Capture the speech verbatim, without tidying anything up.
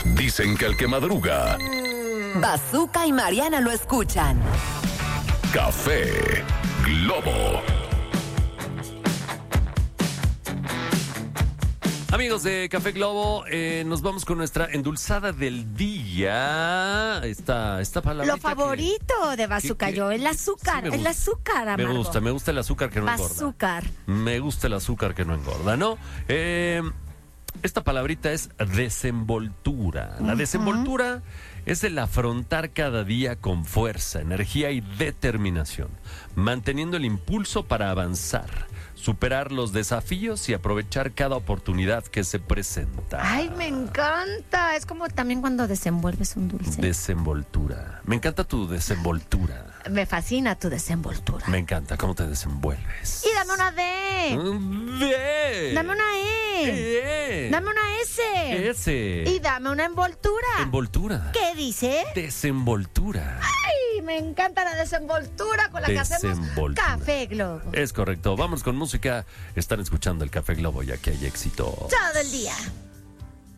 Dicen que el que madruga, Bazooka y Mariana lo escuchan. Café Globo. Amigos de Café Globo, eh, nos vamos con nuestra endulzada del día. Esta, esta palabra. Lo favorito que, de Bazooka, que, que, yo, el azúcar, sí el azúcar, amargo. Me gusta, me gusta el azúcar que no engorda. Bazooka. Me gusta el azúcar que no engorda, ¿no? Eh, esta palabrita es desenvoltura. La uh-huh. desenvoltura es el afrontar cada día con fuerza, energía y determinación, manteniendo el impulso para avanzar, superar los desafíos y aprovechar cada oportunidad que se presenta. Ay, me encanta. Es como también cuando desenvuelves un dulce. Desenvoltura. Me encanta tu desenvoltura. Me fascina tu desenvoltura. Me encanta cómo te desenvuelves. Y dame una D. D. Dame una E. E. Dame una S. S. Y dame una envoltura. Envoltura. ¿Qué dice? Desenvoltura. Ay, me encanta la desenvoltura con la que hacemos Café Globo. Es correcto. Vamos con música. Están escuchando el Café Globo ya que hay éxito. Todo el día.